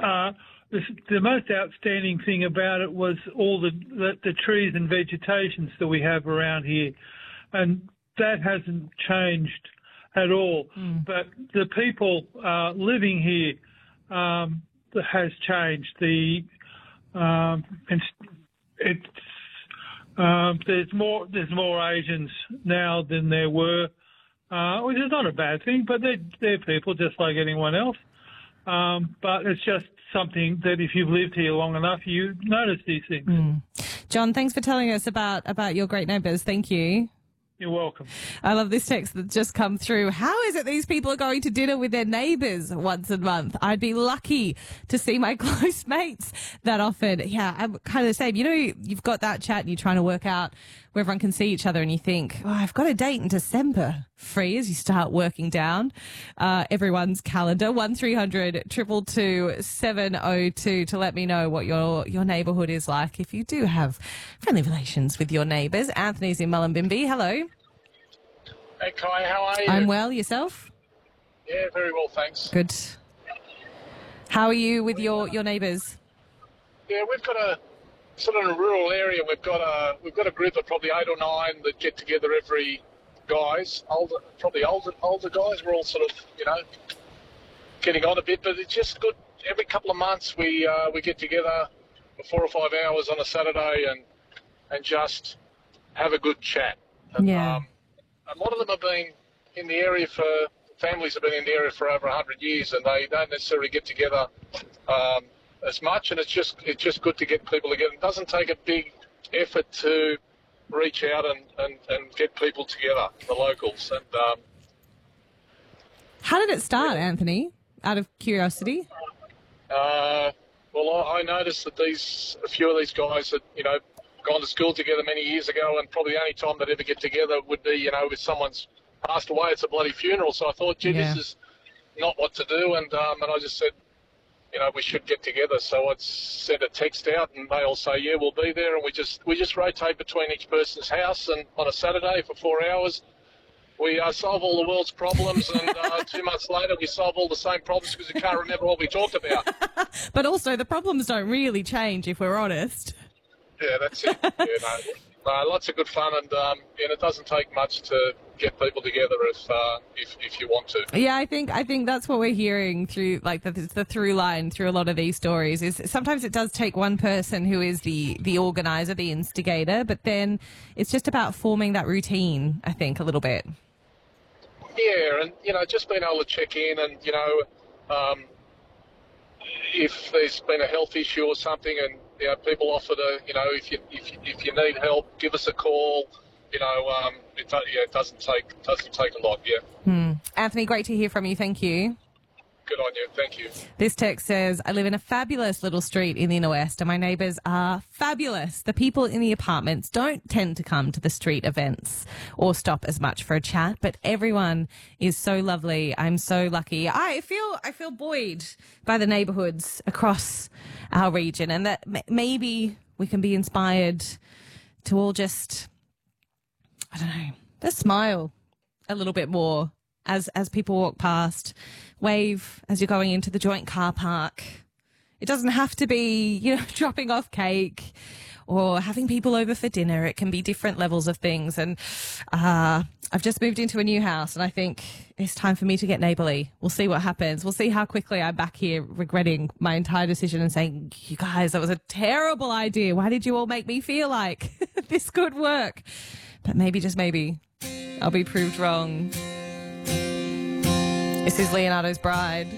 the most outstanding thing about it was all the trees and vegetations that we have around here, and that hasn't changed at all. But the people living here has changed. There's more Asians now than there were, which is not a bad thing. But they're people just like anyone else. But it's just something that if you've lived here long enough, you notice these things. John, thanks for telling us about your great neighbours. Thank you. You're welcome. I love this text that's just come through. How is it these people are going to dinner with their neighbours once a month? I'd be lucky to see my close mates that often. Yeah, I'm kind of the same. You know, you've got that chat and you're trying to work out where everyone can see each other and you think, oh, I've got a date in December free as you start working down everyone's calendar. 1300 222 702 to let me know what your neighbourhood is like if you do have friendly relations with your neighbours. Anthony's in Mullumbimby. Hello. Hey, Kai, how are you? I'm well. Yourself? Yeah, very well, thanks. Good. How are you with your neighbours? Yeah, we've got a sort of in a rural area. We've got a group of probably 8 or 9 that get together every older guys. We're all sort of getting on a bit, but it's just good. Every couple of months we get together for 4 or 5 hours on a Saturday and just have a good chat. And, yeah. A lot of them have been in the area families have been in the area for over 100 years, and they don't necessarily get together as much, and it's just good to get people together. It doesn't take a big effort to reach out and get people together, the locals. And how did it start, Anthony? Out of curiosity. Well, I noticed that a few of these guys had gone to school together many years ago, and probably the only time they'd ever get together would be if someone's passed away. It's a bloody funeral. So I thought, gee, this is not what to do, and I just said, we should get together. So I sent a text out, and they all say, yeah, we'll be there. And we just rotate between each person's house, and on a Saturday for 4 hours, we solve all the world's problems, and 2 months later we solve all the same problems because we can't remember what we talked about. But also the problems don't really change if we're honest. Yeah, that's it. Lots of good fun, and it doesn't take much to get people together if you want to. Yeah, I think that's what we're hearing through the through line through a lot of these stories is sometimes it does take one person who is the organizer, the instigator, but then it's just about forming that routine, I think, a little bit. Yeah, and just being able to check in, and if there's been a health issue or something, and people offer to, if you need help, give us a call. It doesn't take a lot. Yeah. Anthony, great to hear from you. Thank you. Good on you. Thank you. This text says, I live in a fabulous little street in the inner west and my neighbours are fabulous. The people in the apartments don't tend to come to the street events or stop as much for a chat, but everyone is so lovely. I'm so lucky. I feel buoyed by the neighbourhoods across our region, and that maybe we can be inspired to all just, I don't know, just smile a little bit more as people walk past. Wave as you're going into the joint car park. It doesn't have to be, dropping off cake or having people over for dinner. It can be different levels of things. And I've just moved into a new house and I think it's time for me to get neighbourly. We'll see what happens. We'll see how quickly I'm back here regretting my entire decision and saying, you guys, that was a terrible idea. Why did you all make me feel like this could work? But maybe, just maybe, I'll be proved wrong. This is Leonardo's Bride.